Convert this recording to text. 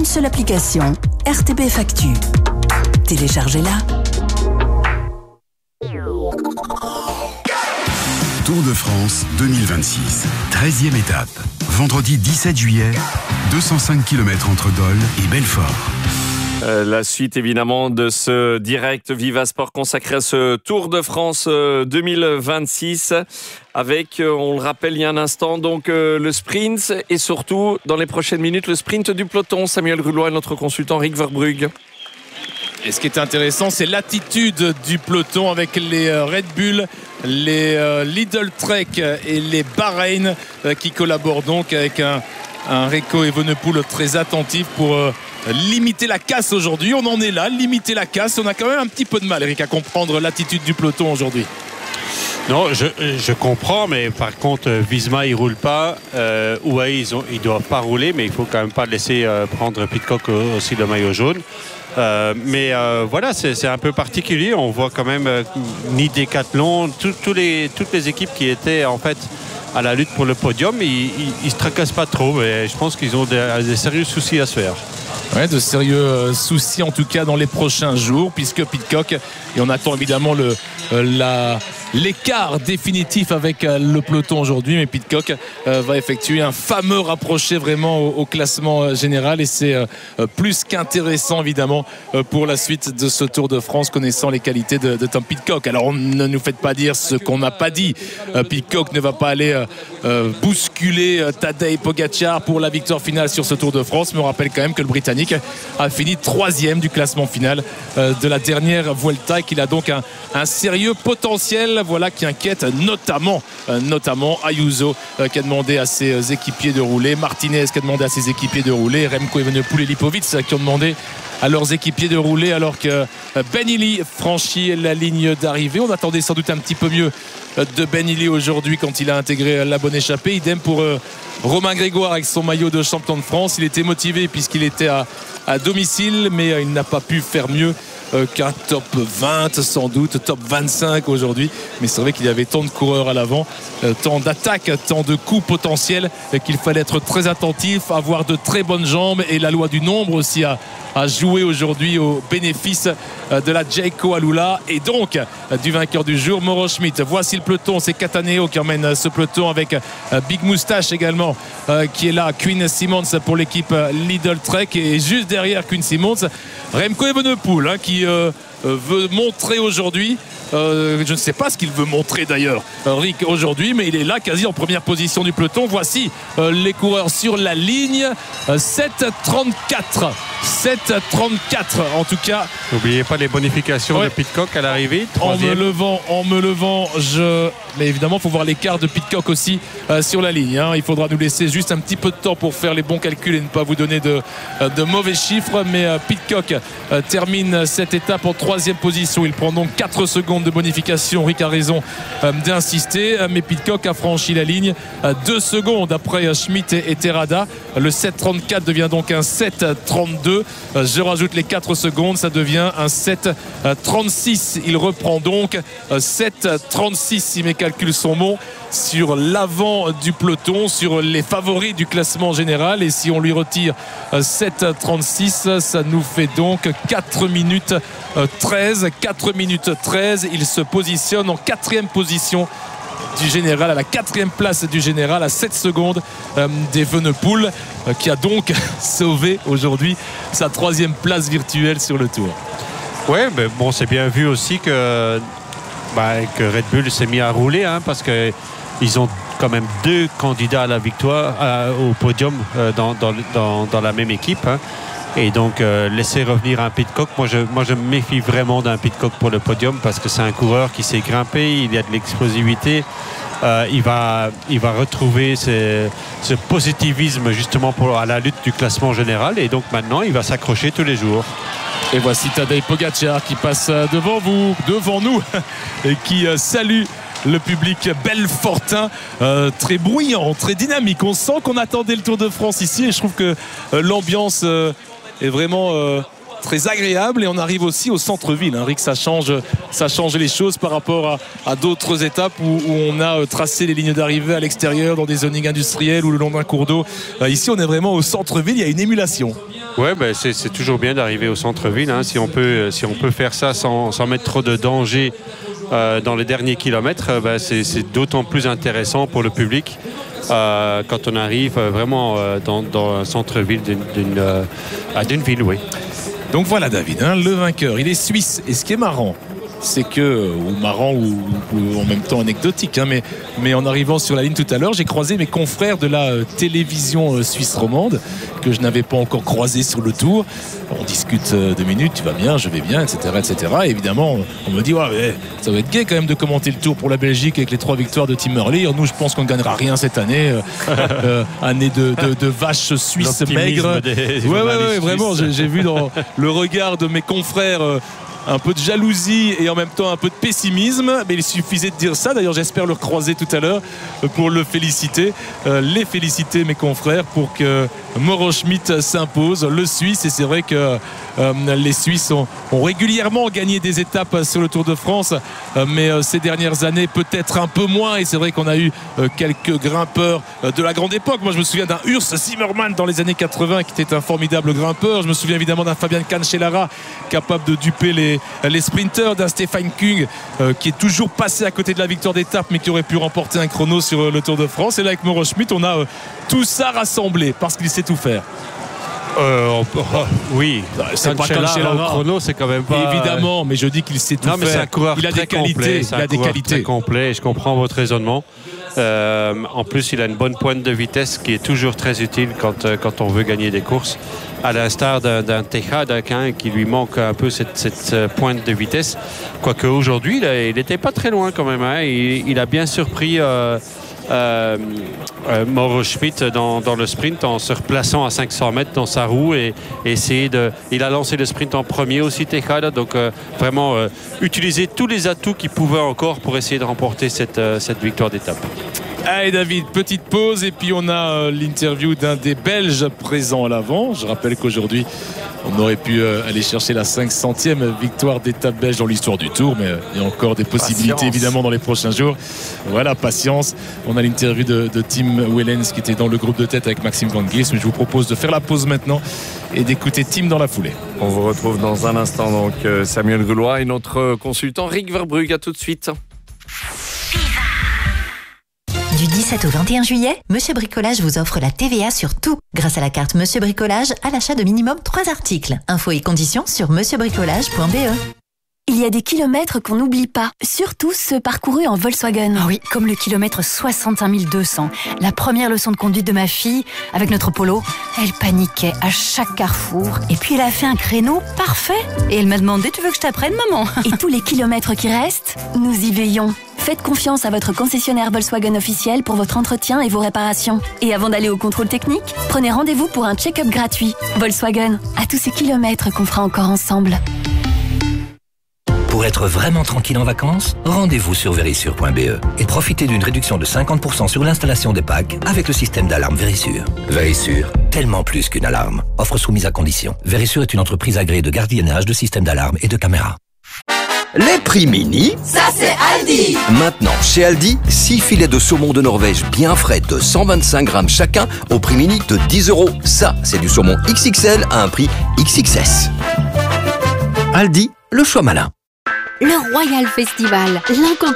seule application, RTBF Actu. Téléchargez-la. Tour de France 2026, 13e étape. Vendredi 17 juillet, 205 km entre Dole et Belfort. La suite évidemment de ce direct Viva Sport consacré à ce Tour de France 2026 avec, on le rappelle il y a un instant, donc le sprint et surtout dans les prochaines minutes le sprint du peloton. Samuel Rulois et notre consultant Rick Verbrugge. Et ce qui est intéressant, c'est l'attitude du peloton avec les Red Bull, les Lidl Trek et les Bahreïn qui collaborent donc avec un Remco Evenepoel très attentif pour limiter la casse aujourd'hui. On en est là, limiter la casse. On a quand même un petit peu de mal, Eric, à comprendre l'attitude du peloton aujourd'hui. Non, je comprends, mais par contre, Visma, il ne roule pas. UAE, ils ne doivent pas rouler, mais il ne faut quand même pas laisser prendre Pidcock aussi le maillot jaune. Voilà, c'est un peu particulier. On voit quand même ni Decathlon, toutes les équipes qui étaient en fait à la lutte pour le podium, ils ne se tracassent pas trop, mais je pense qu'ils ont des sérieux soucis à se faire. Ouais, de sérieux soucis en tout cas dans les prochains jours, puisque Pidcock, et on attend évidemment l'écart définitif avec le peloton aujourd'hui, mais Pidcock va effectuer un fameux rapproché vraiment au classement général, et c'est plus qu'intéressant évidemment pour la suite de ce Tour de France, connaissant les qualités de Tom Pidcock. Alors ne nous faites pas dire ce qu'on n'a pas dit. Pidcock ne va pas aller bousculer Tadej Pogačar pour la victoire finale sur ce Tour de France, mais on rappelle quand même que le Britannique a fini 3e du classement final de la dernière Vuelta, et qu'il a donc un sérieux potentiel, voilà, qui inquiète notamment Ayuso qui a demandé à ses équipiers de rouler, Martinez qui a demandé à ses équipiers de rouler, Remco Evenepoel et Lipovic qui ont demandé à leurs équipiers de rouler, alors que Ben Illy franchit la ligne d'arrivée. On attendait sans doute un petit peu mieux de Ben Illy aujourd'hui quand il a intégré la bonne échappée. Idem pour Romain Grégoire avec son maillot de champion de France. Il était motivé puisqu'il était à domicile, mais il n'a pas pu faire mieux qu'un top 20 sans doute, top 25 aujourd'hui. Mais c'est vrai qu'il y avait tant de coureurs à l'avant, tant d'attaques, tant de coups potentiels, qu'il fallait être très attentif, avoir de très bonnes jambes, et la loi du nombre aussi a joué aujourd'hui au bénéfice de la Jayco Alula et donc du vainqueur du jour, Mauro Schmid. Voici le peloton, c'est Cataneo qui emmène ce peloton avec Big Moustache également qui est là, Quinn Simmons pour l'équipe Lidl Trek, et juste derrière Quinn Simmons, Remco Evenepoel qui veut montrer aujourd'hui, je ne sais pas ce qu'il veut montrer d'ailleurs, Rick, aujourd'hui, mais il est là quasi en première position du peloton. Voici les coureurs sur la ligne. 7,34 en tout cas. N'oubliez pas les bonifications de Pidcock à l'arrivée. En me levant, mais évidemment il faut voir l'écart de Pidcock aussi sur la ligne, hein. Il faudra nous laisser juste un petit peu de temps pour faire les bons calculs et ne pas vous donner de mauvais chiffres, mais Pidcock termine cette étape en 3e position. Il prend donc 4 secondes de bonification. Rick a raison d'insister, mais Pidcock a franchi la ligne 2 secondes après Schmidt et Terrada. Le 7,34 devient donc un 7,32. Je rajoute les 4 secondes, ça devient un 7,36. Il reprend donc 7,36 si mes calculs sont bons sur l'avant du peloton, sur les favoris du classement général, et si on lui retire 7,36, ça nous fait donc 4 minutes 13. Il se positionne en 4e position du général, à la 4e place du général, à 7 secondes d'Evenepoel, qui a donc sauvé aujourd'hui sa 3e place virtuelle sur le Tour. Ouais, mais bon, c'est bien vu aussi que Red Bull s'est mis à rouler, hein, parce qu'ils ont quand même 2 candidats à la victoire au podium dans la même équipe, hein. Et donc laisser revenir un Pidcock, moi je me méfie vraiment d'un Pidcock pour le podium, parce que c'est un coureur qui s'est grimpé, il y a de l'explosivité, il va retrouver ce positivisme justement à la lutte du classement général, et donc maintenant il va s'accrocher tous les jours. Et voici Tadej Pogačar qui passe devant nous et qui salue le public belfortin, très bruyant, très dynamique. On sent qu'on attendait le Tour de France ici, et je trouve que l'ambiance est vraiment très agréable, et on arrive aussi au centre-ville, hein. Rick, ça change les choses par rapport à d'autres étapes où on a tracé les lignes d'arrivée à l'extérieur dans des zonings industriels ou le long d'un cours d'eau. Ici on est vraiment au centre-ville, il y a une émulation. Ouais, c'est toujours bien d'arriver au centre-ville. Hein. Si on peut faire ça sans mettre trop de danger dans les derniers kilomètres, c'est d'autant plus intéressant pour le public quand on arrive vraiment dans un centre-ville d'une ville, oui. Donc voilà David, le vainqueur, il est suisse. Et ce qui est marrant, c'est que, ou en même temps anecdotique, mais en arrivant sur la ligne tout à l'heure, j'ai croisé mes confrères de la télévision suisse romande que je n'avais pas encore croisé sur le Tour. On discute 2 minutes, tu vas bien, je vais bien, etc. Et évidemment, on me dit ça va être gai quand même de commenter le Tour pour la Belgique avec les 3 victoires de Tim Hurley. Nous, je pense qu'on ne gagnera rien cette année. Année de vaches suisses maigres. Ouais, vraiment, j'ai vu dans le regard de mes confrères un peu de jalousie et en même temps un peu de pessimisme, mais il suffisait de dire ça. D'ailleurs, j'espère le recroiser tout à l'heure pour le féliciter, les féliciter mes confrères pour que Mauro Schmid s'impose, le Suisse. Et c'est vrai que les Suisses ont régulièrement gagné des étapes sur le Tour de France, mais ces dernières années peut-être un peu moins. Et c'est vrai qu'on a eu quelques grimpeurs de la grande époque. Moi, je me souviens d'un Urs Zimmermann dans les années 80 qui était un formidable grimpeur. Je me souviens évidemment d'un Fabian Cancellara capable de duper les sprinters, d'un Stefan Kung qui est toujours passé à côté de la victoire d'étape mais qui aurait pu remporter un chrono sur le Tour de France. Et là avec Mauro Schmid, on a tout ça rassemblé parce qu'il sait tout faire. Oui, c'est pas Cancellara au chrono, c'est quand même pas évidemment, mais je dis qu'il sait tout faire. C'est un coureur il a des qualités, très complet. Je comprends votre raisonnement. En plus, il a une bonne pointe de vitesse qui est toujours très utile quand on veut gagner des courses. À l'instar d'un Tejada qui lui manque un peu cette pointe de vitesse. Quoique aujourd'hui, il n'était pas très loin quand même. Hein. Il a bien surpris Mauro Schmid dans le sprint en se replaçant à 500 mètres dans sa roue et il a lancé le sprint en premier aussi, Tejada. Donc vraiment utiliser tous les atouts qu'il pouvait encore pour essayer de remporter cette victoire d'étape. Allez David, petite pause et puis on a l'interview d'un des Belges présents à l'avant. Je rappelle qu'aujourd'hui on aurait pu aller chercher la 500e victoire d'étape belge dans l'histoire du Tour, mais il y a encore des possibilités évidemment dans les prochains jours. Voilà, patience. On a l'interview de Tim Wellens qui était dans le groupe de tête avec Maxime Van Gils, mais je vous propose de faire la pause maintenant et d'écouter Tim dans la foulée. On vous retrouve dans un instant donc Samuel Goulois et notre consultant Rick Verbrugge. À tout de suite. Du 17 au 21 juillet, Monsieur Bricolage vous offre la TVA sur tout grâce à la carte Monsieur Bricolage à l'achat de minimum 3 articles. Infos et conditions sur monsieurbricolage.be. Il y a des kilomètres qu'on n'oublie pas, surtout ceux parcourus en Volkswagen. Oh oui, comme le kilomètre 65 200. La première leçon de conduite de ma fille, avec notre Polo, elle paniquait à chaque carrefour. Et puis elle a fait un créneau parfait. Et elle m'a demandé, tu veux que je t'apprenne, maman? Et tous les kilomètres qui restent, nous y veillons. Faites confiance à votre concessionnaire Volkswagen officiel pour votre entretien et vos réparations. Et avant d'aller au contrôle technique, prenez rendez-vous pour un check-up gratuit. Volkswagen, à tous ces kilomètres qu'on fera encore ensemble. Pour être vraiment tranquille en vacances, rendez-vous sur Verisure.be et profitez d'une réduction de 50% sur l'installation des packs avec le système d'alarme Verisure. Verisure, tellement plus qu'une alarme. Offre soumise à condition. Verisure est une entreprise agréée de gardiennage de systèmes d'alarme et de caméras. Les prix mini, ça c'est Aldi. Maintenant, chez Aldi, 6 filets de saumon de Norvège bien frais de 125 grammes chacun au prix mini de 10 €. Ça, c'est du saumon XXL à un prix XXS. Aldi, le choix malin. Le Royal Festival, l'incontournable